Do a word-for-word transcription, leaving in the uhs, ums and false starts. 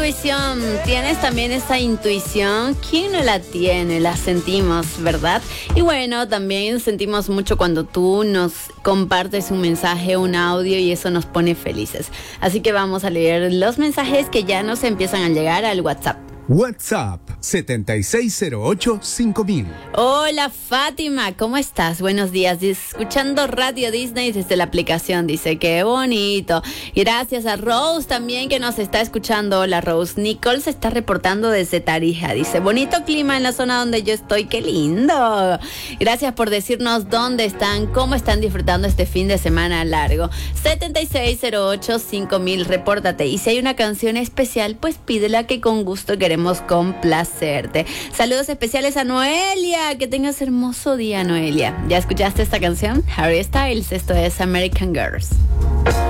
intuición. ¿Tienes también esa intuición? ¿Quién no la tiene? La sentimos, ¿verdad? Y bueno, también sentimos mucho cuando tú nos compartes un mensaje, un audio, y eso nos pone felices. Así que vamos a leer los mensajes que ya nos empiezan a llegar al WhatsApp. WhatsApp setenta y seis cero ocho cinco mil. Hola Fátima, ¿cómo estás? Buenos días. Escuchando Radio Disney desde la aplicación, dice, qué bonito. Gracias a Rose también que nos está escuchando. Hola Rose. Nicole se está reportando desde Tarija, dice, bonito clima en la zona donde yo estoy, qué lindo. Gracias por decirnos dónde están, cómo están disfrutando este fin de semana largo. setenta y seis cero ocho cinco mil, repórtate. Y si hay una canción especial, pues pídela que con gusto queremos complacerte. Saludos especiales a Noelia. Que tengas hermoso día, Noelia. ¿Ya escuchaste esta canción? Harry Styles, esto es American Girls.